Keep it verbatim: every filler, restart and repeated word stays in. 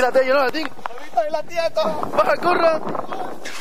Tírate, Jonathan. ¡He visto la tía! ¡Baja, corra!